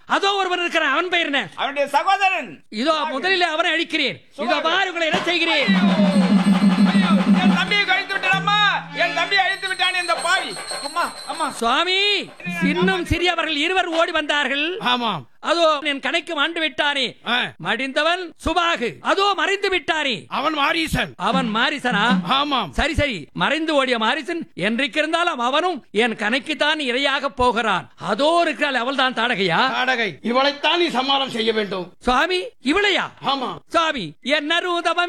அதோ ஒருவன் இருக்கிறான், அவன் பெயர் என்ன? அவனுடைய சகோதரன். இதோ முதலில் அவனை அழிக்கிறேன். இதோ பாரு உங்களை என்ன செய்கிறேன். ஐயோ, என் தம்பியை கழித்து விட்டான். என் தம்பியை அழித்து விட்டான் இந்த பாவி. அம்மா அம்மா. சுவாமி, இன்னும் சிறியவர்கள் இருவர் ஓடி வந்தார்கள். ஆமாம். அதோ என் கணைக்கு மாண்டு விட்டானே மடிந்தவன் சுபாகு, அதோ மறைந்து விட்டானே அவன் மாரீசன். அவன் மாரிசனா? ஆமாம். சரி சரி, மறைந்து ஓடிய மாரிசன் என்றைக்கு இருந்தாலும் அவனும் என் கணைக்குத்தான் இரையாக போகிறான். அதோ இருக்கிறாள், அவள் தான் தாடகையா? தாடகை. இவளைத்தான் நீ சமாளம் செய்ய வேண்டும். சுவாமி, இவளையா? ஆமா சுவாமி, என்ன ரூதவம்